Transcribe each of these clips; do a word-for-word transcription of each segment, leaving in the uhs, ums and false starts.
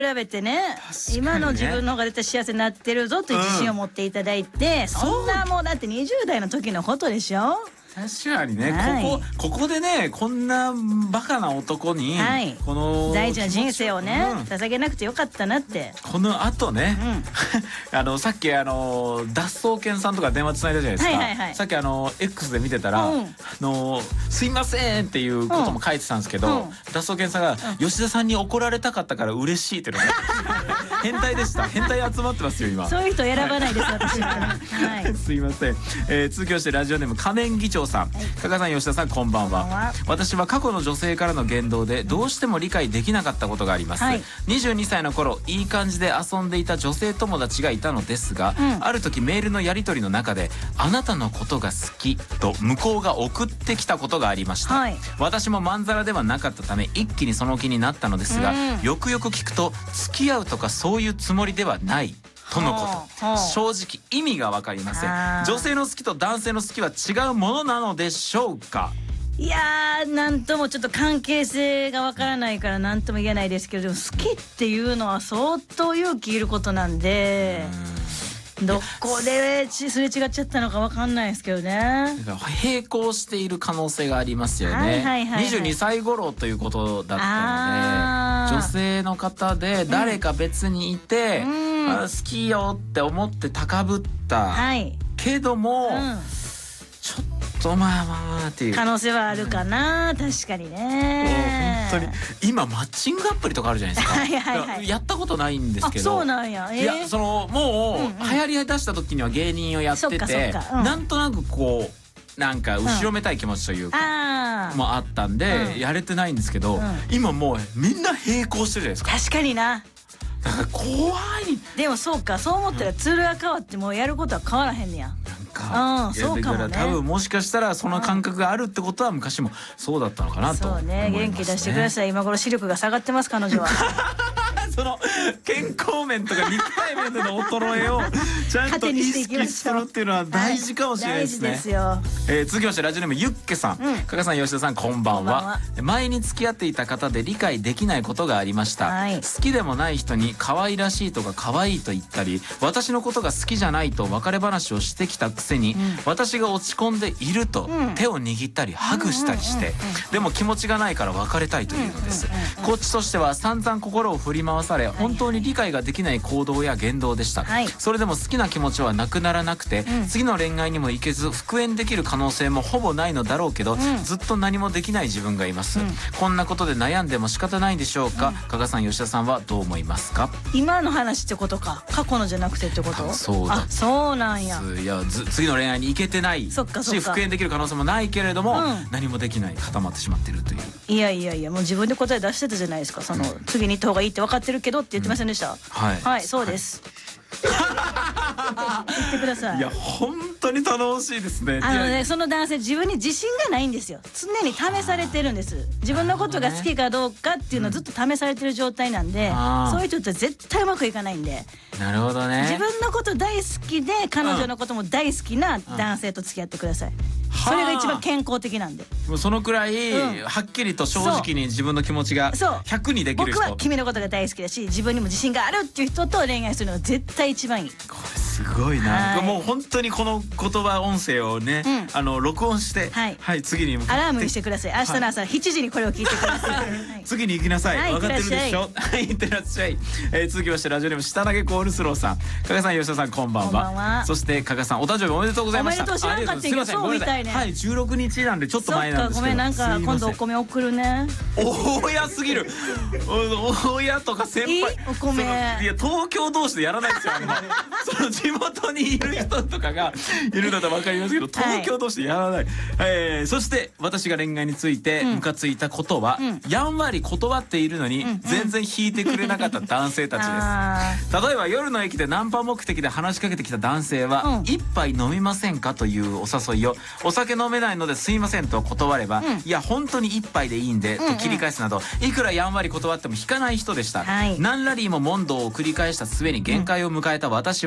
比べてね、今の自分の方が絶対幸せになってるぞという自信を持っていただいて、うん、そんなもうだってにじゅう代の時のことでしょ。 確かにね、 はい、 ここここでねこんなバカな男に、はい、この大事な人生をね、うん、捧げなくてよかったなって。 このあとね、うん、あのさっきあの脱走犬さんとか電話つないだじゃないですか、はいはい、はい、さっきあの X で見てたら、うん、あのすいませんっていうことも書いてたんですけど、うん、脱走犬さんが、うん、吉田さんに怒られたかったから嬉しいっていうのが変態でした。変態集まってますよ今。 そういう人選ばないです私は、はい、 すいません、えー、続きましてラジオネーム仮面議長さん、はい、加賀さん吉田さんこんばんは。は私は過去の女性からの言動でどうしても理解できなかったことがあります、はい、にじゅうにさいの頃いい感じで遊んでいた女性友達がいたのですが、うん、ある時メールのやり取りの中であなたのことが好きと向こうが送ってきたことがありました、はい、私もまんざらではなかったため一気にその気になったのですが、うん、よくよく聞くと付き合うとかそういうつもりではないとのこと。正直意味が分かりません。女性の好きと男性の好きは違うものなのでしょうか。 いやーなんともちょっと関係性が分からないから何とも言えないですけど、でも好きっていうのは相当勇気いることなんで、どこですれ違っちゃったのか分かんないですけどね。 並行している可能性がありますよね。にじゅうにさい頃ということだったので、女性の方で誰か別にいて、うんあ好きよって思って高ぶった、はい、けども、うん、ちょっとまあまあっていう可能性はあるかな、うん、確かにね。 本当に今マッチングアプリとかあるじゃないですか。はいはい、はい、やったことないんですけど。 そうなんや、えー、 いやそのもう、うんうん、流行り出した時には芸人をやってて、うん、なんとなくこうなんか後ろめたい気持ちというか、うん、もあったんで、うん、やれてないんですけど、うん、今もうみんな並行してるじゃないですか。 確かにな。 だから怖い。 でもそうか、そう思ったらツールが変わってもやることは変わらへんねや。なんか、うん、そうかもね。 多分もしかしたらその感覚があるってことは昔もそうだったのかなと思いますね。 そうね、元気出してください。今頃視力が下がってます彼女は。 その健康面とか肉体面での衰えをちゃんと意識するっていうのは大事かもしれないですね。 大事ですよ。 えー、続きましてラジオネームゆっけさん、うん、加賀さん吉田さんこんばんは。前に付き合っていた方で理解できないことがありました、はい、好きでもない人に可愛らしいとか可愛いと言ったり私のことが好きじゃないと別れ話をしてきたくせに、うん、私が落ち込んでいると、うん、手を握ったりハグしたりしてでも気持ちがないから別れたいというのです。こっちとしては散々心を振り回され本当に理解ができない行動や言動でした、はい、それでも好きな気持ちはなくならなくて、うん、次の恋愛にも行けず復縁できる可能性もほぼないのだろうけど、うん、ずっと何もできない自分がいます、うん、こんなことで悩んでも仕方ないでしょうか、うん、加賀さん吉田さんはどう思いますか。 今の話ってことか、過去のじゃなくてってこと。 そうだ、 あ、そうなんや。 いやず次の恋愛に行けてないし復縁できる可能性もないけれども、うん、何もできない固まってしまっているという。 いやいやいやもう自分で答え出してたじゃないですか。その、うん、次に行った方がいいって分かってるけどって言ってませんでした、うん、 はい、 はい、そうです、はい、言ってください。 いや本当に頼もしいですね。 あのね、その男性自分に自信がないんですよ。常に試されてるんです。自分のことが好きかどうかっていうのをずっと試されてる状態なんで、うん、そういう人って絶対うまくいかないんで。 なるほどね。 自分のこと大好きで彼女のことも大好きな男性と付き合ってください、うん、それが一番健康的なんで。 もうそのくらい、うん、はっきりと正直に自分の気持ちがひゃくにできる人。 僕は君のことが大好きだし自分にも自信があるっていう人と恋愛するのが絶対一番いい。 これすごいな。もう本当にこの言葉音声をね、うん、あの録音して、はい、はい、次に向かってアラームにしてください。明日の朝しちじにこれを聞いてください、はい、 次に行きなさい、はい、分かってるでしょ。はい、いってらっしゃい。えー、続きましてラジオネーム下投げコールスローさん、加賀さん吉田さんこんばんは。こんばんは。そして加賀さんお誕生日おめでとうございました。 おめでとう。知らなかったけどそうみたいね。 はい、じゅうろくにちなんでちょっと前なんですけど。 ごめん、なんか今度お米送るね。 親すぎる。親とか先輩。 お米。いや東京同士でやらないですよ。その地元にいる人とかがいるのと分かりますけど、東京同士でやらない。えー、そして私が恋愛についてムカついたことは、うん、やんわり断っているのに、うん、全然引いてくれなかった男性たちです。例えば夜の駅でナンパ目的で話しかけてきた男性は、うん、一杯飲みませんかというお誘いをお酒飲めないのですいませんと断れば、うん、いや本当に一杯でいいんで、うんうん、と切り返すなどいくらやんわり断っても引かない人でした、はい、何ラリーも問答を繰り返した末に限界を迎えた私は、うん、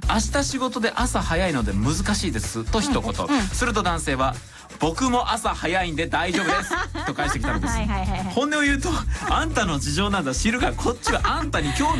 明日仕事で朝早いので難しいですと一言、うんうん、すると男性は僕も朝早いんで大丈夫ですと返してきたのです。本音を言うとあんたの事情なんだ知るがこっちはあんたに興味